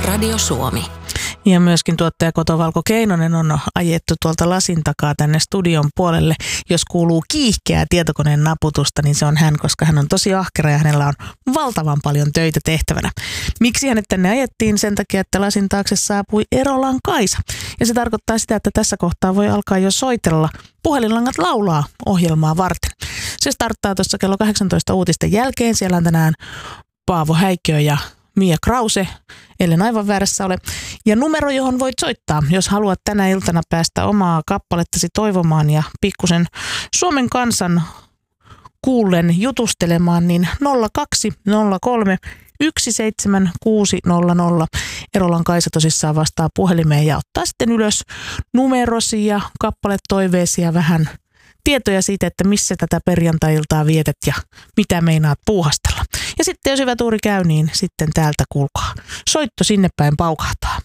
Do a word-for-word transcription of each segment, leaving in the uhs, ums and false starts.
Radio Suomi. Ja myöskin tuottaja Koto Valko Keinonen on ajettu tuolta lasin takaa tänne studion puolelle. Jos kuuluu kiihkeää tietokoneen naputusta, niin se on hän, koska hän on tosi ahkera ja hänellä on valtavan paljon töitä tehtävänä. Miksi hänet tänne ajettiin? Sen takia, että lasin taakse saapui Erolan Kaisa. Ja se tarkoittaa sitä, että tässä kohtaa voi alkaa jo soitella Puhelinlangat laulaa -ohjelmaa varten. Se starttaa tuossa kello kahdeksantoista uutisten jälkeen. Siellä on tänään Paavo Häikkiö ja Mia Krause, ellen aivan väärässä ole. Ja numero, johon voit soittaa, jos haluat tänä iltana päästä omaa kappalettasi toivomaan ja pikkusen Suomen kansan kuullen jutustelemaan, niin nolla kaksi nolla kolme yksi seitsemän kuusi nolla nolla. Erolan Kaisa tosissaan vastaa puhelimeen ja ottaa sitten ylös numerosi ja kappaletoiveesi ja vähän tietoja siitä, että missä tätä perjantai-iltaa vietät ja mitä meinaat puuhastella. Ja sitten jos hyvä tuuri käy, niin sitten täältä kuulkaa. Soitto sinne päin paukahtaa.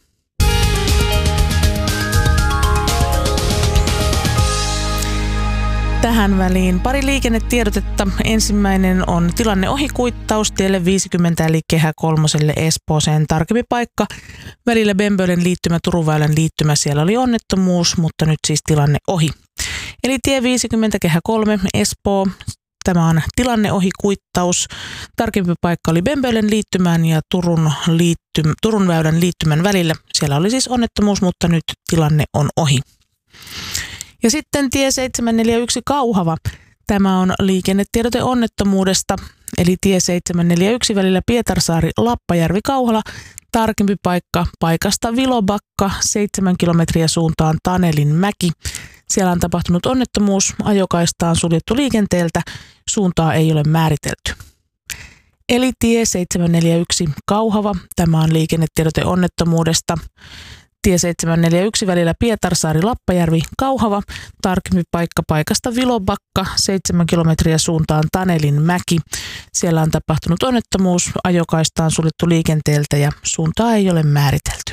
Tähän väliin pari liikennetiedotetta. Ensimmäinen on tilanne ohikuittaus tielle viisikymmentä eli Kehä kolmoselle Espooseen. Tarkempi paikka välillä Bembölen liittymä, Turunväylän liittymä. Siellä oli onnettomuus, mutta nyt siis tilanne ohi. Eli tie viisikymmentä Kehä kolme Espoo. Tämä on tilanne ohi kuittaus. Tarkempi paikka oli Bembölen liittymän ja Turun, liittym, Turun väylän liittymän välillä. Siellä oli siis onnettomuus, mutta nyt tilanne on ohi. Ja sitten tie seitsemänsataaneljäkymmentäyksi Kauhava. Tämä on liikennetiedote onnettomuudesta. Eli tie seitsemänsataaneljäkymmentäyksi välillä Pietarsaari-Lappajärvi-Kauhala. Tarkempi paikka paikasta Vilobakka, seitsemän kilometriä suuntaan Tanelinmäki. Siellä on tapahtunut onnettomuus, ajokaista on suljettu liikenteeltä, suuntaa ei ole määritelty. Eli tie seitsemänsataaneljäkymmentäyksi Kauhava, tämä on liikennetiedote onnettomuudesta. Tie seitsemänsataaneljäkymmentäyksi välillä Pietarsaari-Lappajärvi Kauhava, tarkempi paikka paikasta Vilobakka, seitsemän kilometriä suuntaan Tanelinmäki. Siellä on tapahtunut onnettomuus, ajokaista on suljettu liikenteeltä ja suuntaa ei ole määritelty.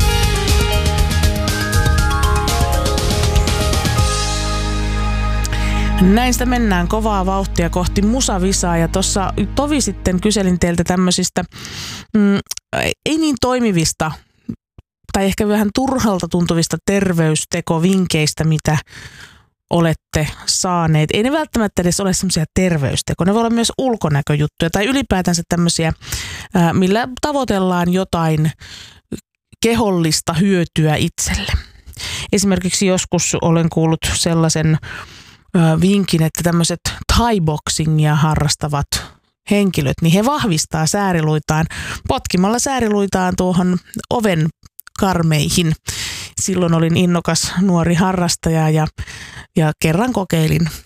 Näistä mennään kovaa vauhtia kohti musavisaa ja tuossa tovi sitten kyselin teiltä tämmöisistä mm, ei niin toimivista tai ehkä vähän turhalta tuntuvista terveystekovinkkeistä, mitä olette saaneet. Ei ne välttämättä edes ole semmoisia terveystekoja, ne voi olla myös ulkonäköjuttuja tai ylipäätänsä tämmöisiä, millä tavoitellaan jotain kehollista hyötyä itselle. Esimerkiksi joskus olen kuullut sellaisen vinkin, että tämmöiset thai-boxingia harrastavat henkilöt, niin he vahvistaa sääriluitaan potkimalla sääriluitaan tuohon oven karmeihin. Silloin olin innokas nuori harrastaja ja, ja kerran kokeilin